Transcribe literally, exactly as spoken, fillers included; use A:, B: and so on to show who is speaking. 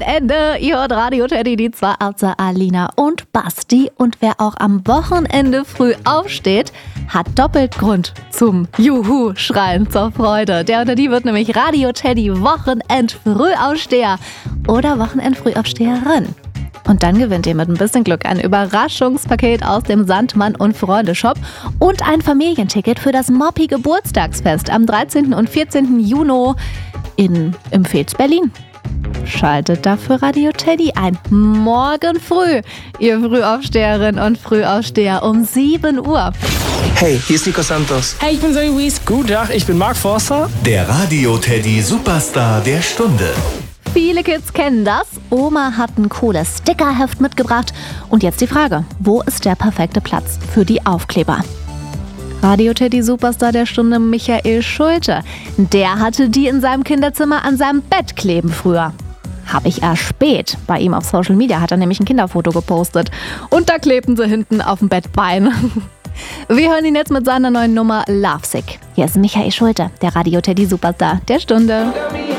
A: Wochenende. Ihr hört Radio Teddy, die zwei Arze Alina und Basti. Und wer auch am Wochenende früh aufsteht, hat doppelt Grund zum Juhu-Schreien zur Freude. Der oder die wird nämlich Radio Teddy Wochenend-Frühaufsteher oder Wochenend-Frühaufsteherin. Und dann gewinnt ihr mit ein bisschen Glück ein Überraschungspaket aus dem Sandmann und Freunde Shop und ein Familienticket für das Moppi Geburtstagsfest am dreizehnten und vierzehnten Juni in im Fez Berlin. Schaltet dafür Radio Teddy ein. Morgen früh, ihr Frühaufsteherinnen und Frühaufsteher um sieben Uhr.
B: Hey, hier ist Nico Santos.
C: Hey, ich bin Zoe Wies.
D: Guten Tag, ich bin Mark Forster.
E: Der Radio Teddy Superstar der Stunde.
A: Viele Kids kennen das. Oma hat ein cooles Stickerheft mitgebracht. Und jetzt die Frage, wo ist der perfekte Platz für die Aufkleber? Radio Teddy Superstar der Stunde Michael Schulte. Der hatte die in seinem Kinderzimmer an seinem Bett kleben früher. Habe ich erspäht. Bei ihm auf Social Media hat er nämlich ein Kinderfoto gepostet. Und da klebten sie hinten auf dem Bettbein. Wir hören ihn jetzt mit seiner neuen Nummer Lovesick. Hier ist Michael Schulte, der Radio Teddy Superstar der Stunde.